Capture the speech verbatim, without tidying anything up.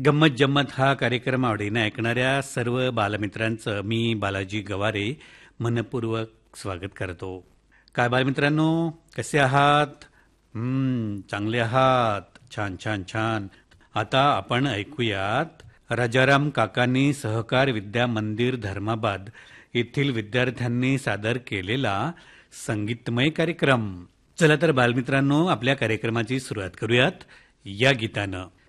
गंमत जम्मत हा कार्यक्रम आवडीने ऐकणाऱ्या सर्व बालमित्रांचं मी बालाजी गवारे मनपूर्वक स्वागत करतो. काय बालमित्रांनो, कसे आहात? हम्म चांगले आहात. छान छान छान. आता आपण ऐकूयात राजाराम काकांनी सहकार विद्या मंदिर धर्माबाद येथील विद्यार्थ्यांनी सादर केलेला संगीतमय कार्यक्रम. चला तर बालमित्रांनो, आपल्या कार्यक्रमाची सुरुवात करूयात या गीतानं.